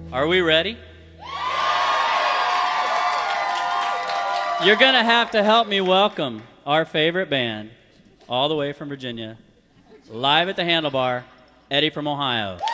Are we ready? You're going to have to help me welcome our favorite band, all the way from Virginia, live at the Handlebar, Eddie from Ohio.